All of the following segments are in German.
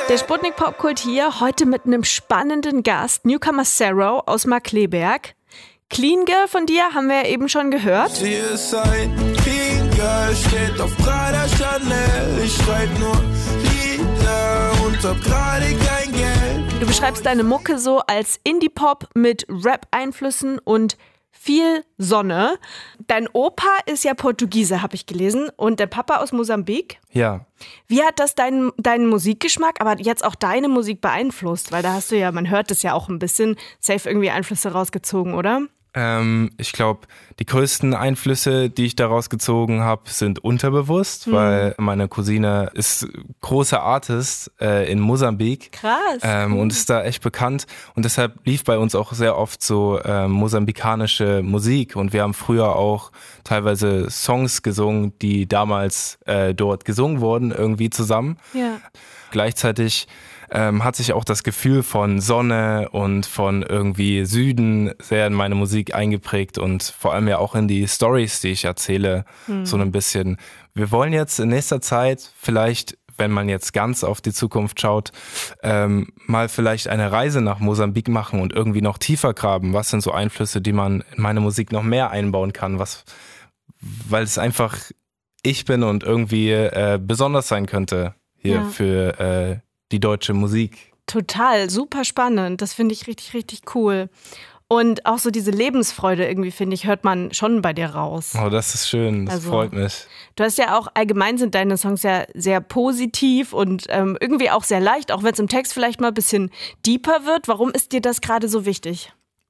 Der Sputnik Popkult hier, heute mit einem spannenden Gast, Newcomer Sero aus Markkleeberg. Clean Girl von dir haben wir ja eben schon gehört. Sie ist ein Clean Girl, steht auf Prada Chanel. Ich schreib nur Lieder und hab gerade kein Geld. Du beschreibst deine Mucke so als Indie-Pop mit Rap-Einflüssen und viel Sonne. Dein Opa ist ja Portugiese, habe ich gelesen, und der Papa aus Mosambik. Ja. Wie hat das deinen Musikgeschmack, aber jetzt auch deine Musik beeinflusst? Weil da hast du ja, man hört es ja auch ein bisschen, safe irgendwie Einflüsse rausgezogen, oder? Ich glaube, die größten Einflüsse, die ich daraus gezogen habe, sind unterbewusst, weil meine Cousine ist großer Artist in Mosambik. Krass. Und ist da echt bekannt. Und deshalb lief bei uns auch sehr oft so mosambikanische Musik. Und wir haben früher auch teilweise Songs gesungen, die damals dort gesungen wurden, irgendwie zusammen. Ja. Gleichzeitig hat sich auch das Gefühl von Sonne und von irgendwie Süden sehr in meine Musik eingeprägt und vor allem ja auch in die Storys, die ich erzähle, so ein bisschen. Wir wollen jetzt in nächster Zeit vielleicht, wenn man jetzt ganz auf die Zukunft schaut, mal vielleicht eine Reise nach Mosambik machen und irgendwie noch tiefer graben. Was sind so Einflüsse, die man in meine Musik noch mehr einbauen kann, weil es einfach ich bin und irgendwie besonders sein könnte hier für die deutsche Musik. Total, super spannend. Das finde ich richtig, richtig cool. Und auch so diese Lebensfreude irgendwie, finde ich, hört man schon bei dir raus. Oh, das ist schön, das freut mich. Du hast ja auch, allgemein sind deine Songs ja sehr positiv und irgendwie auch sehr leicht, auch wenn es im Text vielleicht mal ein bisschen deeper wird. Warum ist dir das gerade so wichtig?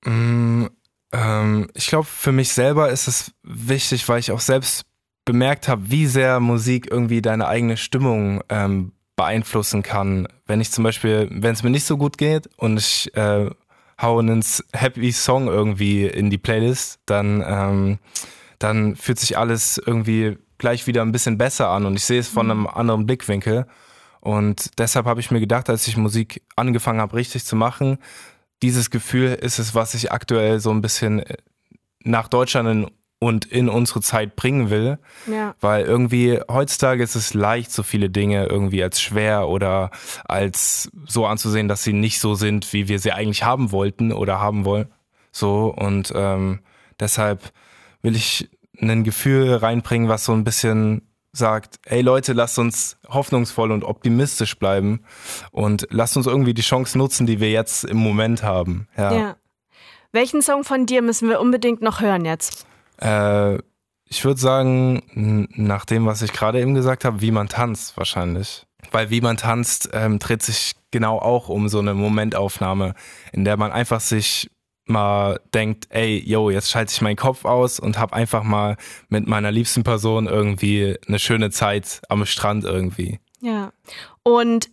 Ich glaube, für mich selber ist es wichtig, weil ich auch selbst bemerkt habe, wie sehr Musik irgendwie deine eigene Stimmung beeinflussen kann. Wenn ich zum Beispiel, wenn es mir nicht so gut geht und ich hau einen Happy Song irgendwie in die Playlist, dann fühlt sich alles irgendwie gleich wieder ein bisschen besser an und ich sehe es von einem anderen Blickwinkel. Und deshalb habe ich mir gedacht, als ich Musik angefangen habe, richtig zu machen, dieses Gefühl ist es, was ich aktuell so ein bisschen nach Deutschland und in unsere Zeit bringen will, weil irgendwie heutzutage ist es leicht, so viele Dinge irgendwie als schwer oder als so anzusehen, dass sie nicht so sind, wie wir sie eigentlich haben wollten oder haben wollen. So und deshalb will ich ein Gefühl reinbringen, was so ein bisschen sagt, hey Leute, lasst uns hoffnungsvoll und optimistisch bleiben und lasst uns irgendwie die Chance nutzen, die wir jetzt im Moment haben. Ja. Welchen Song von dir müssen wir unbedingt noch hören jetzt? Ich würde sagen, nach dem, was ich gerade eben gesagt habe, wie man tanzt wahrscheinlich. Weil wie man tanzt, dreht sich genau auch um so eine Momentaufnahme, in der man einfach sich mal denkt, ey, yo, jetzt schalte ich meinen Kopf aus und habe einfach mal mit meiner liebsten Person irgendwie eine schöne Zeit am Strand irgendwie. Ja, und